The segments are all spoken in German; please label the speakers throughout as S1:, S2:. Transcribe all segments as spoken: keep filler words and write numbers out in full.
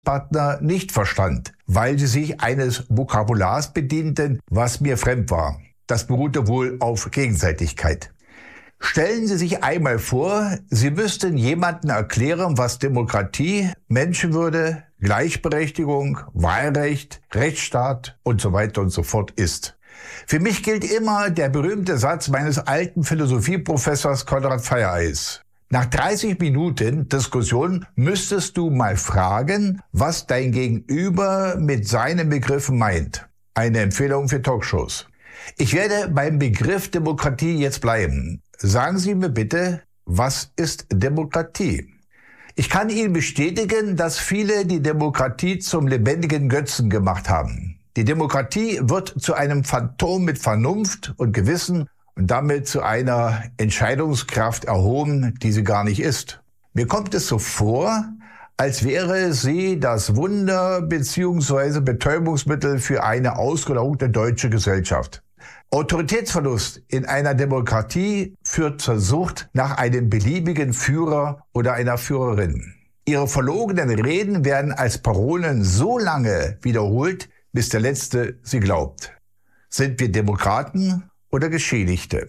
S1: Partner nicht verstand, weil sie sich eines Vokabulars bedienten, was mir fremd war. Das beruhte wohl auf Gegenseitigkeit. Stellen Sie sich einmal vor, Sie müssten jemandem erklären, was Demokratie, Menschenwürde, Gleichberechtigung, Wahlrecht, Rechtsstaat und so weiter und so fort ist. Für mich gilt immer der berühmte Satz meines alten Philosophieprofessors Konrad Feiereis. Nach dreißig Minuten Diskussion müsstest du mal fragen, was dein Gegenüber mit seinen Begriffen meint. Eine Empfehlung für Talkshows. Ich werde beim Begriff Demokratie jetzt bleiben. Sagen Sie mir bitte, was ist Demokratie? Ich kann Ihnen bestätigen, dass viele die Demokratie zum lebendigen Götzen gemacht haben. Die Demokratie wird zu einem Phantom mit Vernunft und Gewissen und damit zu einer Entscheidungskraft erhoben, die sie gar nicht ist. Mir kommt es so vor, als wäre sie das Wunder bzw. Betäubungsmittel für eine ausgelaugte deutsche Gesellschaft. Autoritätsverlust in einer Demokratie führt zur Sucht nach einem beliebigen Führer oder einer Führerin. Ihre verlogenen Reden werden als Parolen so lange wiederholt, bis der Letzte sie glaubt. Sind wir Demokraten oder Geschädigte?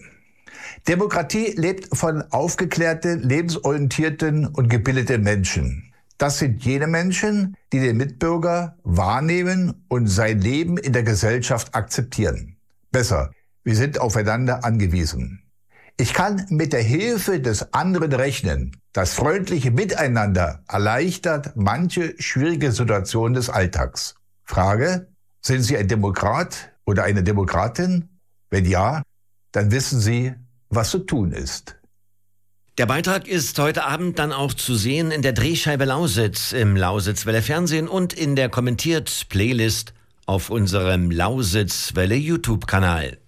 S1: Demokratie lebt von aufgeklärten, lebensorientierten und gebildeten Menschen. Das sind jene Menschen, die den Mitbürger wahrnehmen und sein Leben in der Gesellschaft akzeptieren. Besser, wir sind aufeinander angewiesen. Ich kann mit der Hilfe des anderen rechnen. Das freundliche Miteinander erleichtert manche schwierige Situationen des Alltags. Frage: Sind Sie ein Demokrat oder eine Demokratin? Wenn ja, dann wissen Sie, was zu tun ist.
S2: Der Beitrag ist heute Abend dann auch zu sehen in der Drehscheibe Lausitz, im Lausitzwelle Fernsehen und in der Kommentiert-Playlist auf unserem Lausitzwelle YouTube-Kanal.